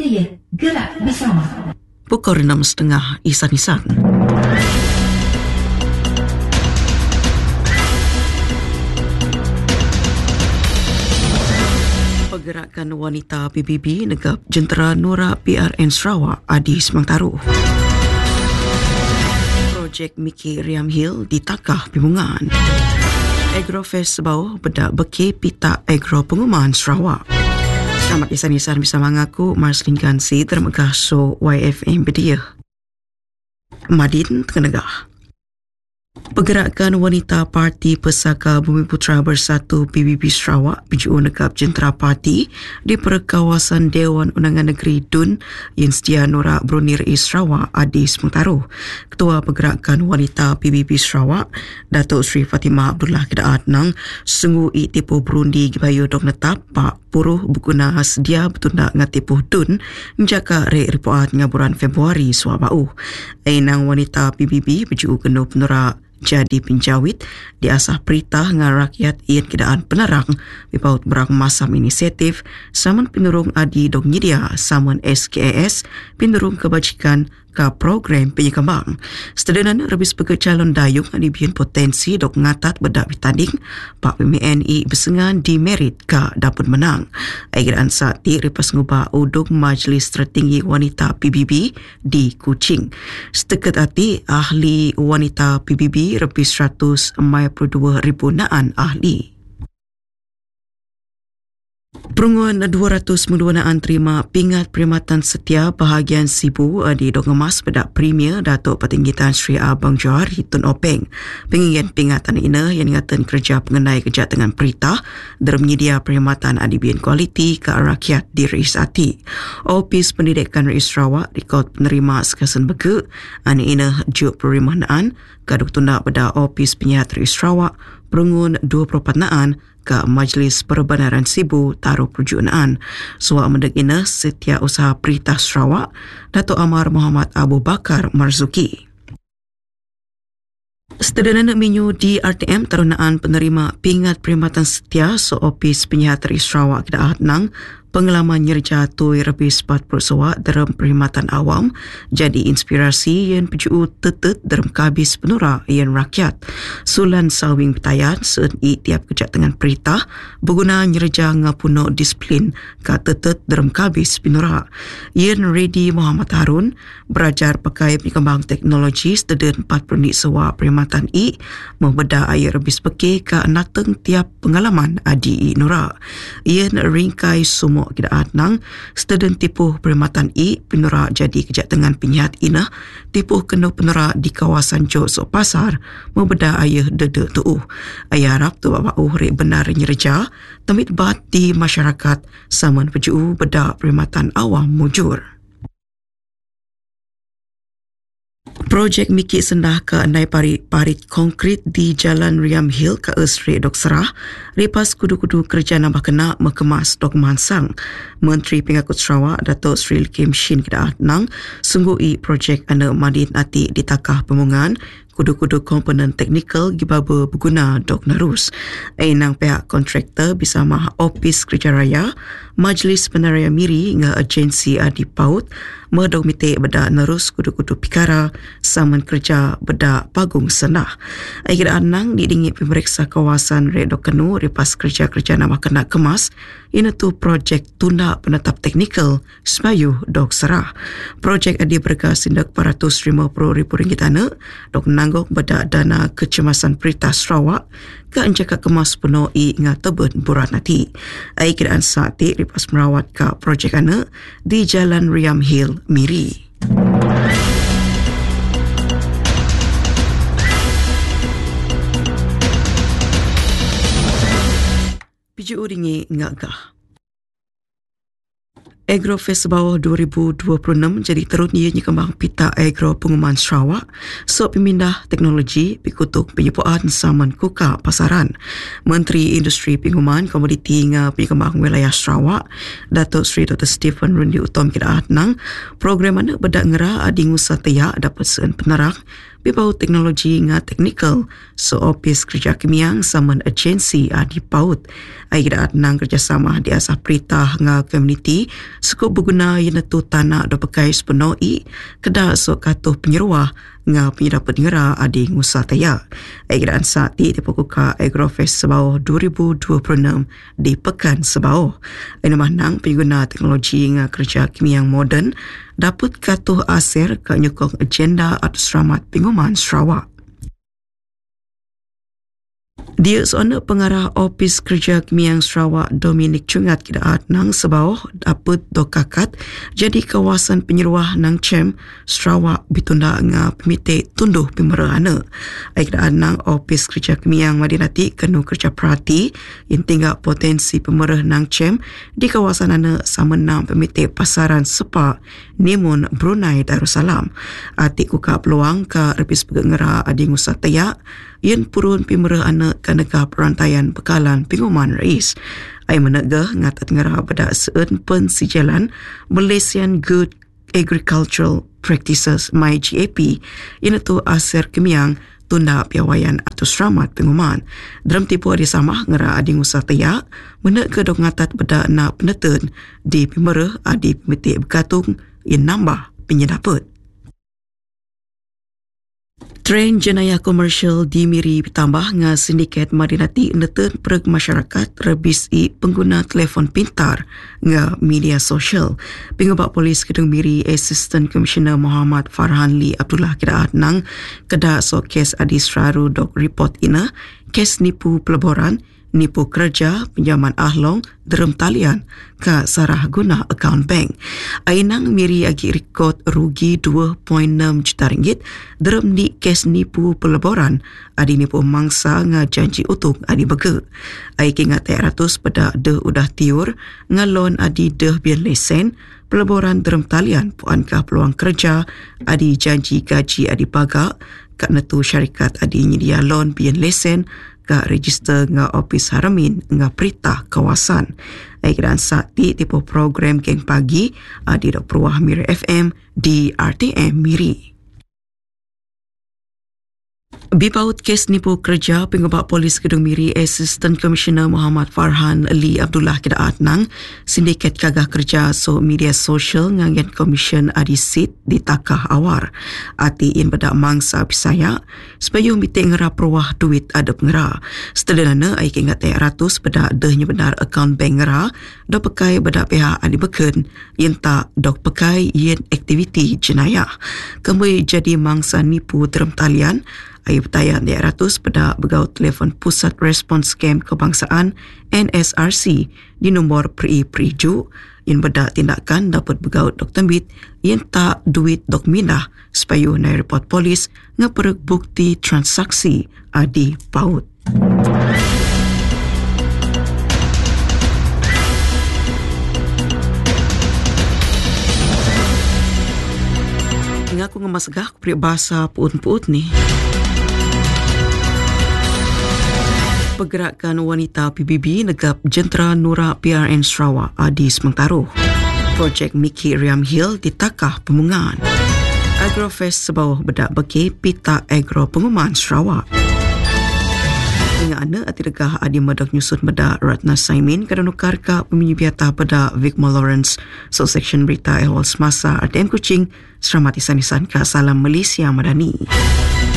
Australia, gerak bersama. Pukul 6.30 Isan-Isan. Pergerakan wanita PBB negap jentera Nora PRN Sarawak Adi Semangtaruh. Projek Miki Riam Hill ditakah bimbungan. Agrofest bawah bedak beki pita agro pengumuman Sarawak. Selamat isan-isan bersama aku Marslin Gansi termegah so YFM Bedia. Madin Tenggah. Pergerakan Wanita Parti Pesaka Bumi Putra Bersatu PBB Sarawak PJU negap jentera parti di perkawasan Dewan Undangan Negeri Dun yang sedia Nora Brunei Rais Sarawak Adi Semangtaruh. Ketua Pergerakan Wanita PBB Sarawak Datuk Seri Fatimah Abdullah Kedaat nang sungguh tipu Burundi gibayu dok netap Pak Puruh berguna sedia bertundak ngatipuh Dun menjaga ripuat ngaburan Februari suabau. Ainang wanita PBB PJU kena penera jadi penjawit diasah perintah dengan rakyat ian kedaan penerang bipaut berang masam inisiatif saman penurung adi dong nyedia saman SKAS penurung kebajikan ke program penyekembang. Setedanan rebis sebagai calon dayung adibian potensi dok ngatat bedak bertanding Pak PMNI bersengan di merit ke dapat menang. Akhiraan saat di repas ngubah udung Majlis Tertinggi Wanita PBB di Kuching. Setekat hati ahli wanita PBB rebis 142,000 naan ahli. Perungguan 200 menduanaan terima pingat perkhidmatan setia bahagian Sibu di Dong Emas bedak Premier Datuk Petinggi Tan Sri Abang Johari Tun Openg. Pengingin pingatan ini yang ingatan kerja pengenai kerja dengan perintah dalam menyedia perkhidmatan adibian kualiti ke rakyat di Risati. Opis Pendidikan Rais Sarawak rekod penerima sekasan bege ani ini juk perkhidmatan kaduk tundak pada Opis Penyihat Rais Sarawak perunggun 24 naan ke Majlis Perbenaran Sibu taruh perjunaan. Suak mendek ini Setiausaha Perintah Sarawak Datuk Amar Muhammad Abu Bakar Marzuki. Setedanan minyu di RTM terunaan penerima pingat perkhidmatan setia Opis Penyihat Rais Sarawak Kedaat nang pengalaman nyerja tui rebis 40 sawak dalam perkhidmatan awam jadi inspirasi yang PJU tetet dalam kabis penura yang rakyat. Sulan sawing petayan seun tiap kerja dengan perintah berguna nyerja ngapuno disiplin ke tetet dalam kabis penura. Yang Redi Muhammad Harun belajar pakai penyekembang teknologi setedan 40 sawak perkhidmatan membeda air rebis peke ke nateng tiap pengalaman adi nura. Yang ringkai semua kedaat nang setedan tipuh perkhidmatan penura jadi kejap dengan penyihat inah tipuh kena penura di kawasan Josok Pasar membeda ayah dede tuuh. Ayah harap tu bapa rek benar nyerja temit bat di masyarakat saman PJU beda perkhidmatan awam mujur. Projek Miki sendah ke andai parit konkrit di Jalan Riam Hill ke Esri Dok Serah, repas kudu-kudu kerja nambah kena mengemas Dok Mansang. Menteri Pengakut Sarawak Datuk Sri Kim Shin Kedaat nang sunggui projek anda madin ati ditakah pemungan kudu-kudu komponen teknikal gibaba berguna Dok Narus. Ainang pihak kontraktor bersama Opis Kerja Raya, Majlis Penaraya Miri dengan agensi Adi Paut merdok mitik bedak Narus kudu-kudu pikara saman kerja bedak pagung senah. Akhir anang didingit pemeriksa kawasan Redok Kenu repas kerja-kerja nama kena kemas ini tu projek tunda penetap teknikal Sebayu Dok Serah. Projek Adi bergas sindak RM450,000 anak Dok nanggok bedak dana kecemasan Perintah Sarawak ke anjaka kemas penuh ingat tebun burat nanti. Aikiraan saati repas merawat ke projek anak di Jalan Riam Hill, Miri. PJU ringi ngagah. Agrofest bawah 2026 jadi terus ia kembang pita agro pengumuman Sarawak so pemindah teknologi pikutuk penyepuan saman kuka pasaran. Menteri Industri Pengumuman Komoditi nga Penyekembang Wilayah Sarawak Datuk Sri Dr. Stephen Rundi Utom Kedaat nang program mana bedak ngera adi ngusa teyak dapat seun penerang Bibau teknologi nga teknikal so opis kerja kemiang saman agensi di paut. Ai kira nang kerjasama di asah perintah nga komuniti sukup berguna yang tu tanah do pakai sepenuhi kedah so katuh penyeruah nga penyedapat ngera adi ngusah taya. Ai kira saat di Pukuka Agrofest Sabau 2026 di Pekan Sabau. Ai nama nang pengguna teknologi nga kerja kemiang moden dapat katuh aser ke nyukong agenda atau selamat penguman Sarawak. Dia seorang pengarah Opis Kerja Kemiang Sarawak Dominic Cungat kidaat nang sebauh dapat dokakat jadi kawasan penyeruah nang CEM Sarawak bitunda nga pemite tunduh pemerana. Ai kidaat nang Opis Kerja Kemiang Madinati kenu kerja perhati yang tinggal potensi pemerah nang CEM di kawasan ana sama nang pemite pasaran sepa Nimun Brunei Darussalam. Atik kuka peluang ke repis pegengera adi ngusah tayak yang purun pemerah anak ke negara perantaian bekalan penguman rais. Ai menegah ngatat ngera pada seun pensijalan Malaysian Good Agricultural Practices MyGAP yang itu aser kemiang tunda piawayan atau selamat penguman. Dalam tipu adi samah ngera adi ngusah tayak menek ke dok ngatat pada nak penetun di pemerah adi pemitik berkatung yang nambah penyedapat. Tren jenayah komersial di Miri bertambah nga sindiket Madinati neten pereg masyarakat rebisi pengguna telefon pintar nga media sosial. Pengubah polis Kedung Miri Assistant Commissioner Muhammad Farhan Lee Abdullah kiraat nang kedah so kes adi seraru dok report ina kes nipu pelaburan, nipu kerja, pinjaman ahlong, derem talian ke sarah guna akaun bank. Ainang Miri agi rekod rugi 2.6 juta ringgit derem di kes nipu pelaburan adi nipu mangsa nga janji utung adi bege. Ai kingat 100 pada deh udah tiur ngalon adi deh bian lesen pelaburan derem talian puan ke peluang kerja adi janji gaji adi bagak kat netu syarikat adi nyedia loan bian lesen ke register nga Opis Haramin nga perintah kawasan. Aikiraan sakti tipu program Geng Pagi di Dok Peruah Miri FM di RTM Miri. Bipaut kes nipu kerja pengubah polis Kedung Miri Assistant Commissioner Muhammad Farhan Lee Abdullah kidaat nang sindiket kagah kerja so media sosial ngangen komisen adi sit di takah awar. Ati in bedak mangsa pisaya supaya mite ngera perwah duit adep ngera. Setelahnya ai kingat 100 bedak dehnya benar akaun bank ngera do pakai bedak pihak adi beken yen tak dok pakai yen aktiviti jenayah. Kembali jadi mangsa nipu terem talian ai bertayang 100 pada begau telefon Pusat Respons Scam Kebangsaan NSRC di nombor Pri-Priju yang bedak tindakan dapat begau dok tembit yang tak duit dok mindah supaya naik report polis ngaperek bukti transaksi adi paut. Ngaku ngemasgah peribahasa puut-puut ni. Pergerakan wanita PBB negap jentera Nura PRN Sarawak adi semengtaruh. Projek Mickey Riam Hill ditakah pemungan. Agrofest sebawah bedak bagi pita agro penguman Sarawak. Hingga anda ati regah adi medak nyusun bedak Ratna Saimin kedanukar ka peminyibiata bedak Vic Lawrence so section berita ehwal semasa RTM Kuching selamat isan-isan ke salam Malaysia Madani.